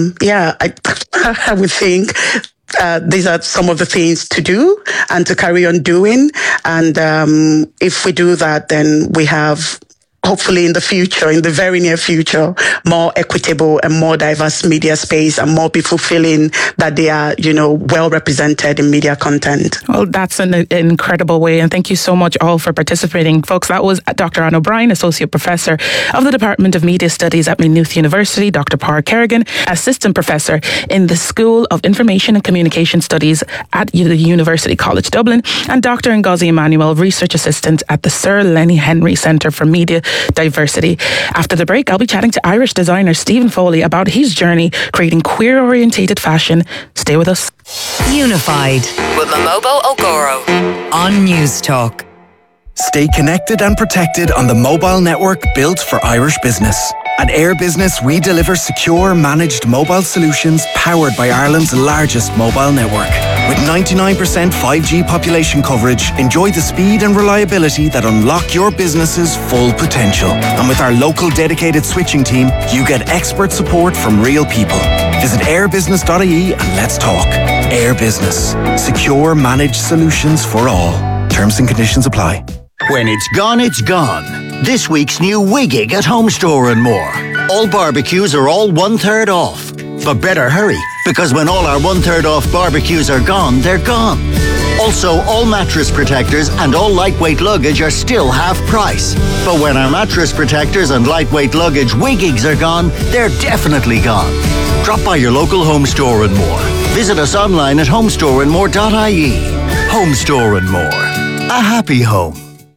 I would think these are some of the things to do and to carry on doing. And if we do that, then we have hopefully in the future, in the very near future, more equitable and more diverse media space and more people feeling that they are, well represented in media content. Well, that's an incredible way. And thank you so much all for participating. Folks, that was Dr. Anne O'Brien, Associate Professor of the Department of Media Studies at Maynooth University, Dr. Pádraig Kerrigan, Assistant Professor in the School of Information and Communication Studies at the University College Dublin, and Dr. Ngozi Emmanuel, Research Assistant at the Sir Lenny Henry Centre for Media Diversity. After the break, I'll be chatting to Irish designer Stephen Foley about his journey creating queer-orientated fashion. Stay with us. Unified with Momobo Ogoro on News Talk. Stay connected and protected on the mobile network built for Irish business. At Air Business, we deliver secure, managed mobile solutions powered by Ireland's largest mobile network. With 99% 5G population coverage, enjoy the speed and reliability that unlock your business's full potential. And with our local dedicated switching team, you get expert support from real people. Visit airbusiness.ie and let's talk. Air Business. Secure, managed solutions for all. Terms and conditions apply. When it's gone, it's gone. This week's new Wiggig at Home Store and More. All barbecues are all 1/3 off. But better hurry, because when all our 1/3 off barbecues are gone, they're gone. Also, all mattress protectors and all lightweight luggage are still half price. But when our mattress protectors and lightweight luggage Wiggigs are gone, they're definitely gone. Drop by your local Home Store and More. Visit us online at homestoreandmore.ie. Home Store and More. A happy home.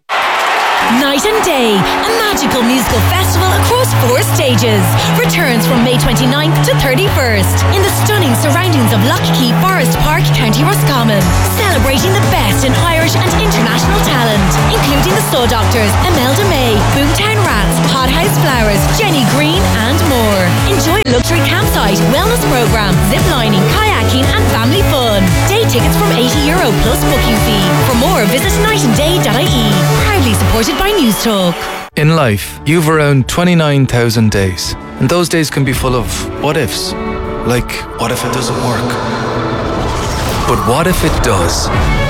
Night and Day, a magical musical festival across 4 stages, returns from May 29th to 31st in the stunning surroundings of Lockheed Forest Park, County Roscommon, celebrating the best in Irish and international talent, including the Soul Doctors, Imelda May, Boomtown Rats, Hothouse Flowers, Jenny Green and more. Enjoy luxury campsite, wellness program, ziplining, kayaking and family fun. Day tickets from €80 plus booking fee. For more, visit nightandday.ie. Proudly supported by News Talk. In life, you've around 29,000 days. And those days can be full of what ifs. Like, what if it doesn't work? But what if it does?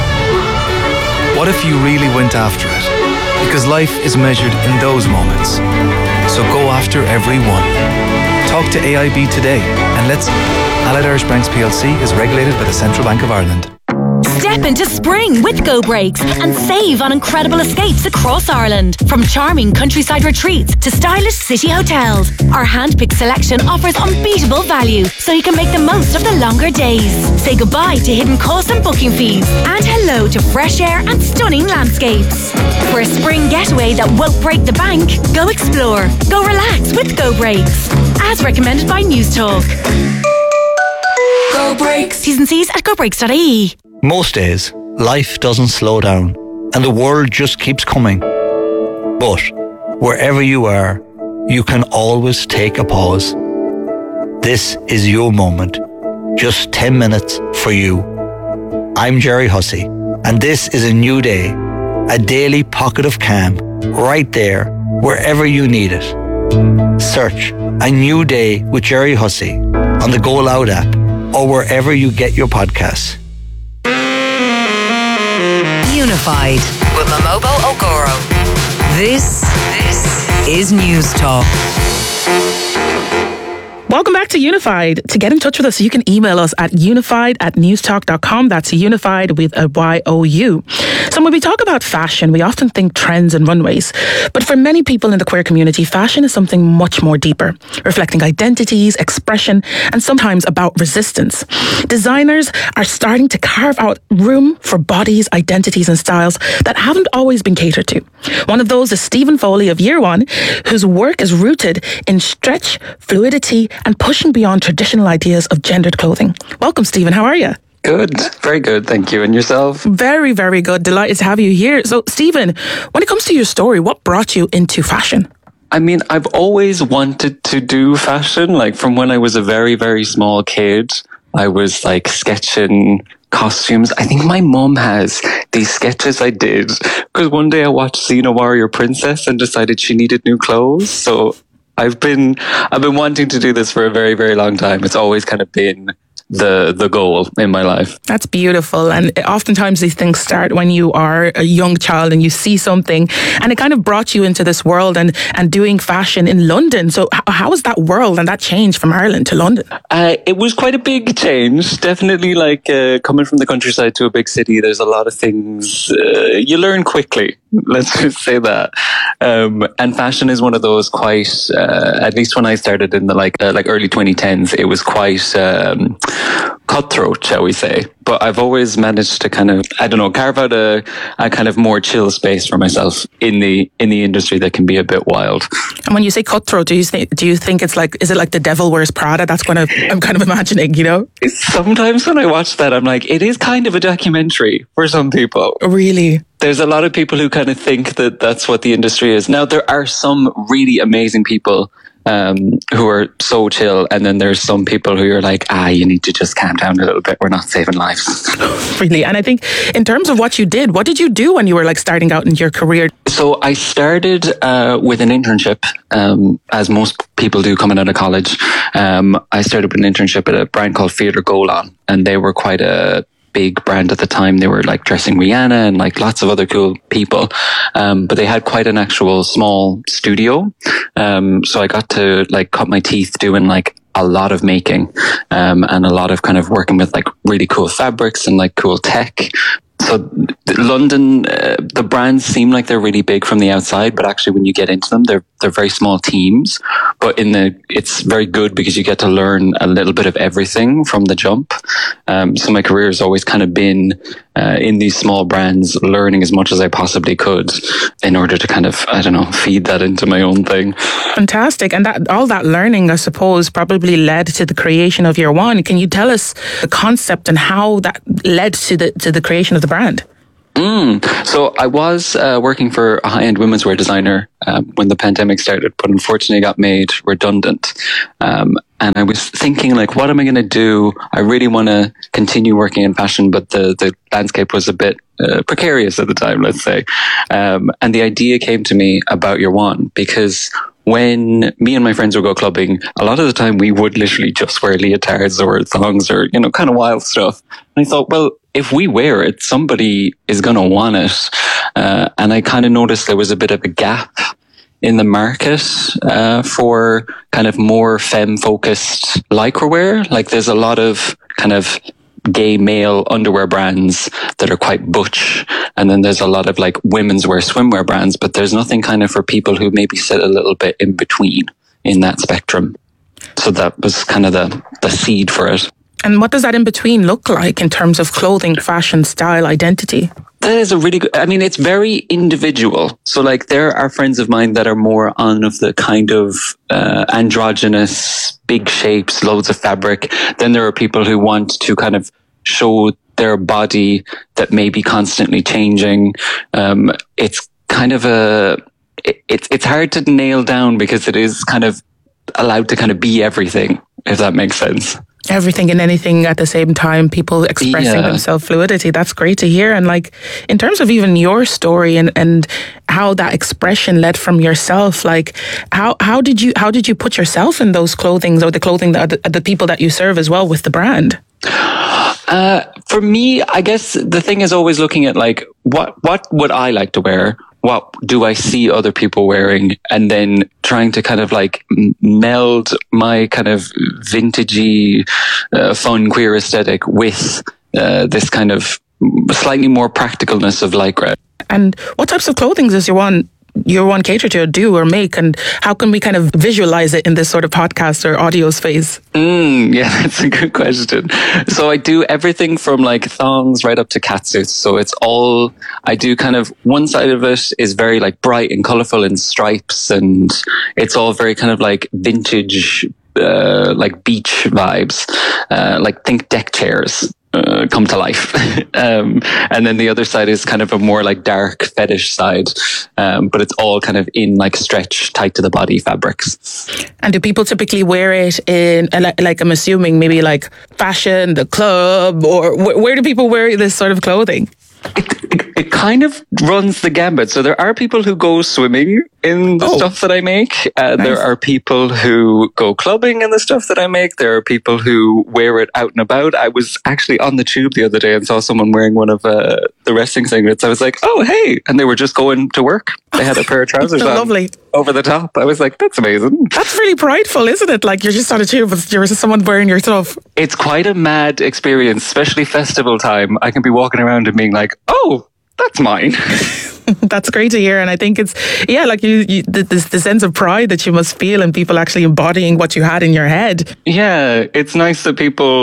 What if you really went after it? Because life is measured in those moments. So go after every one. Talk to AIB today and let's... Allied Irish Banks PLC is regulated by the Central Bank of Ireland. Step into spring with Go Breaks and save on incredible escapes across Ireland. From charming countryside retreats to stylish city hotels, our hand-picked selection offers unbeatable value so you can make the most of the longer days. Say goodbye to hidden costs and booking fees and hello to fresh air and stunning landscapes. For a spring getaway that won't break the bank, go explore, go relax with Go Breaks. As recommended by News Talk. Go Breaks. T's and C's at gobreaks.ie. Most days, life doesn't slow down and the world just keeps coming. But wherever you are, you can always take a pause. This is your moment. Just 10 minutes for you. I'm Jerry Hussey, and this is a new day, a daily pocket of calm, right there, wherever you need it. Search A New Day with Jerry Hussey on the Go Loud app or wherever you get your podcasts. Unified with Momobo Okoro. This is News Talk. Welcome back to Unified. To get in touch with us, you can email us at unified@newstalk.com. That's unified with a Y-O-U. So when we talk about fashion, we often think trends and runways. But for many people in the queer community, fashion is something much more deeper, reflecting identities, expression, and sometimes about resistance. Designers are starting to carve out room for bodies, identities, and styles that haven't always been catered to. One of those is Stephen Foley of Year One, whose work is rooted in stretch, fluidity, and pushing beyond traditional ideas of gendered clothing. Welcome, Stephen. How are you? Good. Very good. Thank you. And yourself? Very, very good. Delighted to have you here. So, Stephen, when it comes to your story, what brought you into fashion? I mean, I've always wanted to do fashion. Like from when I was a very, very small kid, I was like sketching costumes. I think my mum has these sketches I did because one day I watched Xena Warrior Princess and decided she needed new clothes. So I've been wanting to do this for a very, very long time. It's always kind of been the goal in my life. That's beautiful. And oftentimes these things start when you are a young child and you see something and it kind of brought you into this world and doing fashion in London. So how was that world and that change from Ireland to London? It was quite a big change. Definitely like coming from the countryside to a big city, there's a lot of things you learn quickly. Let's just say that. And fashion is one of those quite, at least when I started in the like early 2010s, it was quite cutthroat, shall we say. But I've always managed to kind of, I don't know, carve out a kind of more chill space for myself in the industry that can be a bit wild. And when you say cutthroat, do you think it's like, is it like The Devil Wears Prada? That's what I'm kind of imagining, you know? Sometimes when I watch that, I'm like, it is kind of a documentary for some people. Really? There's a lot of people who kind of think that that's what the industry is. Now, there are some really amazing people who are so chill, and then there's some people who are like, you need to just calm down a little bit. We're not saving lives. Really? And I think in terms of what you did you when you were like starting out in your career? So I started with an internship, as most people do coming out of college. I started with an internship at a brand called Theatre Golan, and they were quite a big brand at the time. They were like dressing Rihanna and like lots of other cool people. But they had quite an actual small studio. So I got to like cut my teeth doing like a lot of making, and a lot of kind of working with like really cool fabrics and like cool tech. So London, the brands seem like they're really big from the outside, but actually when you get into them, they're very small teams. But it's very good because you get to learn a little bit of everything from the jump. So my career has always kind of been in these small brands, learning as much as I possibly could in order to kind of, I don't know, feed that into my own thing. Fantastic. And all that learning, I suppose, probably led to the creation of Year One. Can you tell us the concept and how that led to the creation of the brand? So I was working for a high-end women's wear designer when the pandemic started, but unfortunately got made redundant. And I was thinking, like, what am I going to do? I really want to continue working in fashion, but the landscape was a bit precarious at the time, let's say. And the idea came to me about Year One because when me and my friends would go clubbing, a lot of the time we would literally just wear leotards or thongs or, you know, kind of wild stuff. And I thought, well, if we wear it, somebody is going to want it. And I kind of noticed there was a bit of a gap in the market for kind of more femme-focused lycra wear. Like there's a lot of kind of gay male underwear brands that are quite butch, and then there's a lot of like women's wear swimwear brands, but there's nothing kind of for people who maybe sit a little bit in between in that spectrum. So that was kind of the seed for it. And what does that in between look like in terms of clothing, fashion, style, identity? That is a really good, I mean, it's very individual. So like there are friends of mine that are more on of the kind of androgynous, big shapes, loads of fabric. Then there are people who want to kind of show their body that may be constantly changing. It's kind of it's hard to nail down because it is kind of allowed to kind of be everything, if that makes sense. Everything and anything at the same time, people expressing themselves, fluidity. That's great to hear. And like, in terms of even your story and how that expression led from yourself, like how did you put yourself in those clothings or the clothing that the people that you serve as well with the brand? For me, I guess the thing is always looking at like, what would I like to wear? What do I see other people wearing? And then trying to kind of like meld my kind of vintagey, fun queer aesthetic with this kind of slightly more practicalness of lycra. And what types of clothing does Year One cater to do or make, and how can we kind of visualize it in this sort of podcast or audio space? Yeah, that's a good question. So I do everything from like thongs right up to catsuits. So it's all, I do kind of, one side of it is very like bright and colorful in stripes, and it's all very kind of like vintage, like beach vibes, like think deck chairs. Come to life. And then the other side is kind of a more like dark fetish side. But it's all kind of in like stretch, tight to the body fabrics. And do people typically wear it in, like I'm assuming maybe like fashion, the club, or where do people wear this sort of clothing? It kind of runs the gambit. So there are people who go swimming in the stuff that I make. Nice. There are people who go clubbing in the stuff that I make. There are people who wear it out and about. I was actually on the tube the other day and saw someone wearing one of the wrestling singlets. I was like, oh, hey. And they were just going to work. They had a pair of trousers on lovely. Over the top. I was like, that's amazing. That's really prideful, isn't it? Like you're just on a tube, but you're just someone wearing your stuff. It's quite a mad experience, especially festival time. I can be walking around and being like, oh, that's mine. That's great to hear. And I think it's, like the sense of pride that you must feel in people actually embodying what you had in your head. Yeah, it's nice that people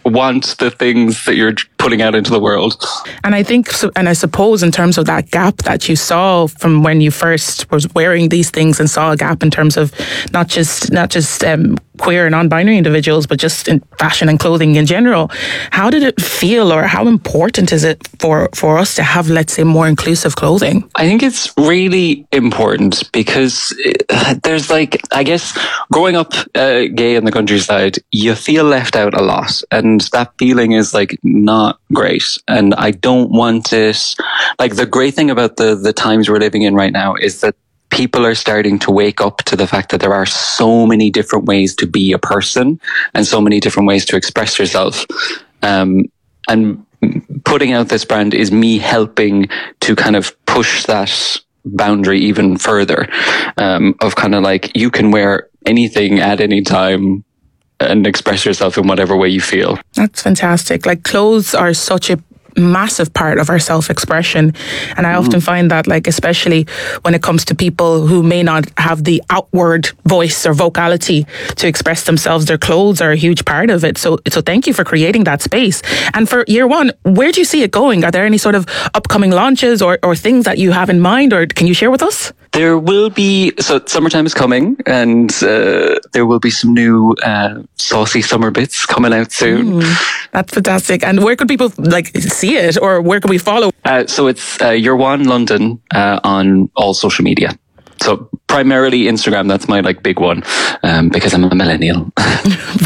want the things that you're putting out into the world. And I think, and I suppose in terms of that gap that you saw from when you first was wearing these things and saw a gap in terms of not just queer and non-binary individuals, but just in fashion and clothing in general. How did it feel, or how important is it for us to have, let's say, more inclusive clothing? I think it's really important because there's I guess, growing up gay in the countryside, you feel left out a lot. And that feeling is not great. And I don't want it. The great thing about the times we're living in right now is that people are starting to wake up to the fact that there are so many different ways to be a person and so many different ways to express yourself. And putting out this brand is me helping to kind of push that boundary even further, of you can wear anything at any time and express yourself in whatever way you feel. That's fantastic. Clothes are such a massive part of our self-expression, and I often find that especially when it comes to people who may not have the outward voice or vocality to express themselves, their clothes are a huge part of it. So thank you for creating that space. And for year one, where do you see it going? Are there any sort of upcoming launches or things that you have in mind, or can you share with us? There will be, so summertime is coming, and there will be some new saucy summer bits coming out soon. That's fantastic. And where could people see it, or where can we follow? So it's Year One London on all social media. So primarily Instagram, that's my big one, because I'm a millennial.